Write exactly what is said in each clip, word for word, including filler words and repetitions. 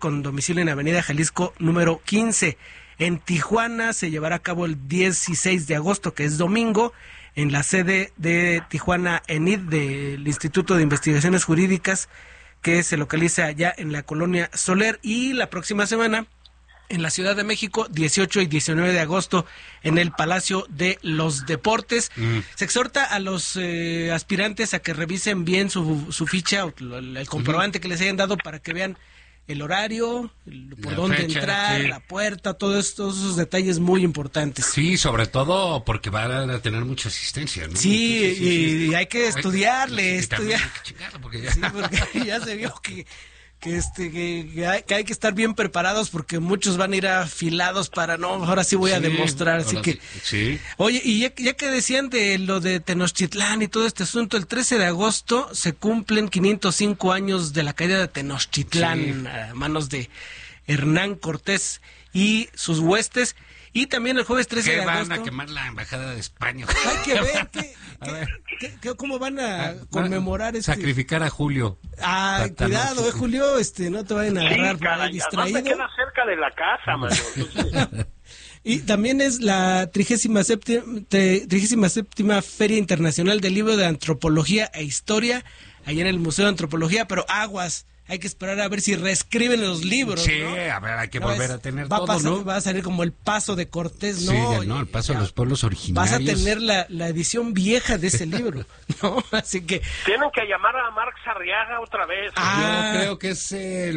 con domicilio en Avenida Jalisco número quince. En Tijuana se llevará a cabo el dieciséis de agosto, que es domingo, en la sede de Tijuana E N I D del Instituto de Investigaciones Jurídicas, que se localiza allá en la colonia Soler. Y la próxima semana en la Ciudad de México, dieciocho y diecinueve de agosto, en el Palacio de los Deportes. Mm. Se exhorta a los eh, aspirantes a que revisen bien su, su ficha, o el, el comprobante uh-huh. que les hayan dado, para que vean el horario, el, por la dónde fecha, entrar, sí. la puerta, todos estos esos detalles muy importantes. Sí, sobre todo porque van a tener mucha asistencia, ¿no? Sí, Entonces, sí, y, sí. y hay que estudiarle, hay que, estudiar. Hay que checarlo porque ya... Sí, porque ya se vio que... que este que, que, hay, que hay que estar bien preparados, porque muchos van a ir afilados para no, ahora sí voy sí, a demostrar, así que sí. Oye, y ya, ya que decían de lo de Tenochtitlán y todo este asunto, el trece de agosto se cumplen quinientos cinco años de la caída de Tenochtitlán sí. a manos de Hernán Cortés y sus huestes. Y también el jueves trece de agosto... van a quemar la embajada de España? Hay que ver, ¿qué, qué, qué, qué, ¿cómo van a conmemorar este...? Sacrificar a Julio. Ah, cuidado, eh, Julio, este, no te vayan a agarrar sí, caray, distraído. Además me queda cerca de la casa, mano. Y también es la trigésima séptima, trigésima séptima Feria Internacional del Libro de Antropología e Historia, allá en el Museo de Antropología, pero aguas. Hay que esperar a ver si reescriben los libros, sí, ¿no? a ver, hay que no, volver es, a tener va todo, a pasar, ¿no? Va a salir como el paso de Cortés, ¿no? Sí, no, el paso de los pueblos originarios. Vas a tener la, la edición vieja de ese libro, ¿no? Así que... Tienen que llamar a Marx Arriaga otra vez. Ah, yo creo que es el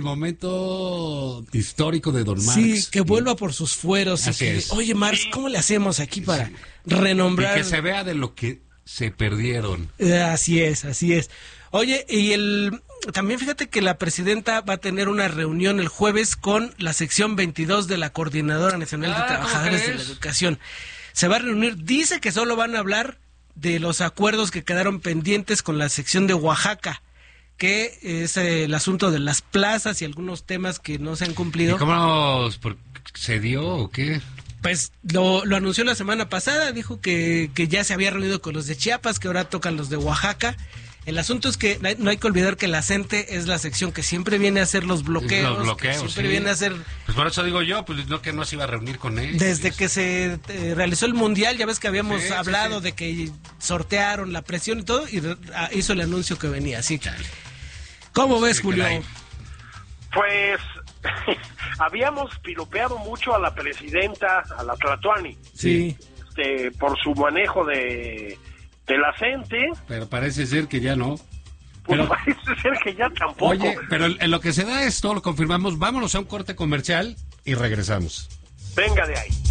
momento histórico de Don Marx. Sí, que vuelva por sus fueros. Así y que, es. Oye, Marx, sí. ¿cómo le hacemos aquí para sí. renombrar? Y que se vea de lo que se perdieron. Así es, así es. Oye, y el también fíjate que la presidenta va a tener una reunión el jueves con la sección veintidós de la Coordinadora Nacional ah, de Trabajadores de la Educación. Se va a reunir, dice que solo van a hablar de los acuerdos que quedaron pendientes con la sección de Oaxaca, que es eh, el asunto de las plazas y algunos temas que no se han cumplido. ¿Y cómo se dio o qué? Pues lo, lo anunció la semana pasada, dijo que, que ya se había reunido con los de Chiapas, que ahora tocan los de Oaxaca. El asunto es que no hay que olvidar que la CENTE es la sección que siempre viene a hacer los bloqueos, los bloqueos que siempre sí. viene a hacer... Pues por eso digo yo, pues no que no se iba a reunir con ellos. Desde que se eh, realizó el Mundial, ya ves que habíamos sí, hablado sí, sí. de que sortearon la presión y todo, y re, hizo el anuncio que venía, así que... ¿Cómo ves, sí, Julio? Pues... habíamos piropeado mucho a la presidenta, a la Tlatuani, sí. este, por su manejo de... de la CENTE. Pero parece ser que ya no. Pues pero, parece ser que ya tampoco. Oye, pero en lo que se da esto, lo confirmamos. Vámonos a un corte comercial y regresamos. Venga de ahí.